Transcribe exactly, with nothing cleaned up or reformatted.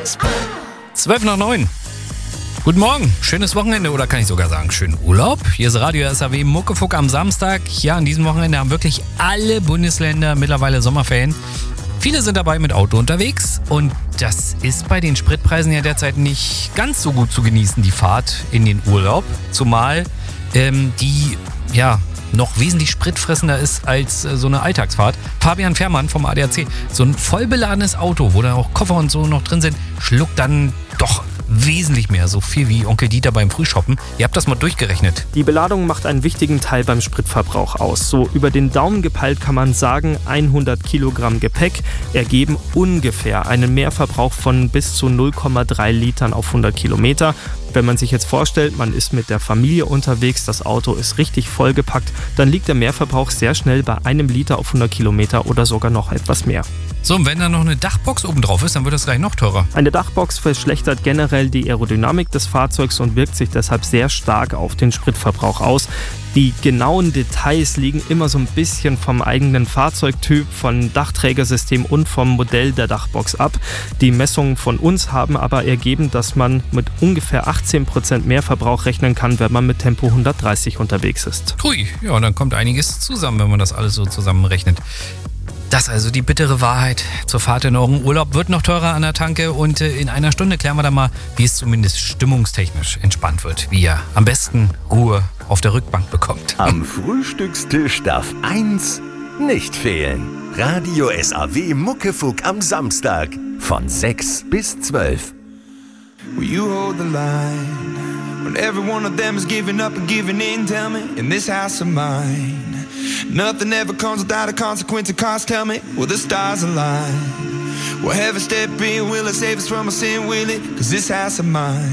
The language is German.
zwölf nach neun. Guten Morgen, schönes Wochenende oder kann ich sogar sagen, schönen Urlaub. Hier ist Radio S A W Muckefuck am Samstag. Ja, an diesem Wochenende haben wirklich alle Bundesländer mittlerweile Sommerferien. Viele sind dabei mit Auto unterwegs und das ist bei den Spritpreisen ja derzeit nicht ganz so gut zu genießen, die Fahrt in den Urlaub. Zumal ähm, die, ja, noch wesentlich spritfressender ist als äh, so eine Alltagsfahrt. Fabian Fährmann vom A D A C, so ein vollbeladenes Auto, wo da auch Koffer und so noch drin sind, schluckt dann doch wesentlich mehr, so viel wie Onkel Dieter beim Frühshoppen. Ihr habt das mal durchgerechnet. Die Beladung macht einen wichtigen Teil beim Spritverbrauch aus. So über den Daumen gepeilt kann man sagen, hundert Kilogramm Gepäck ergeben ungefähr einen Mehrverbrauch von bis zu null Komma drei Litern auf hundert Kilometer. Wenn man sich jetzt vorstellt, man ist mit der Familie unterwegs, das Auto ist richtig vollgepackt, dann liegt der Mehrverbrauch sehr schnell bei einem Liter auf hundert Kilometer oder sogar noch etwas mehr. So, und wenn da noch eine Dachbox oben drauf ist, dann wird das gleich noch teurer. Eine Dachbox verschlechtert generell die Aerodynamik des Fahrzeugs und wirkt sich deshalb sehr stark auf den Spritverbrauch aus. Die genauen Details liegen immer so ein bisschen vom eigenen Fahrzeugtyp, vom Dachträgersystem und vom Modell der Dachbox ab. Die Messungen von uns haben aber ergeben, dass man mit ungefähr achtzehn Prozent mehr Verbrauch rechnen kann, wenn man mit Tempo hundertdreißig unterwegs ist. Hui, ja, dann kommt einiges zusammen, wenn man das alles so zusammenrechnet. Das also die bittere Wahrheit zur Fahrt in euren Urlaub. Wird noch teurer an der Tanke und in einer Stunde klären wir dann mal, wie es zumindest stimmungstechnisch entspannt wird. Wie ihr am besten Ruhe auf der Rückbank bekommt. Am Frühstückstisch darf eins nicht fehlen. Radio S A W Muckefuck am Samstag von sechs bis zwölf. Will you hold the line when every one of them is giving up and giving in? Tell me, in this house of mine, nothing ever comes without a consequence of cost. Tell me, will the stars align? Will heaven step in? Will it save us from our sin? Will it? 'Cause this house of mine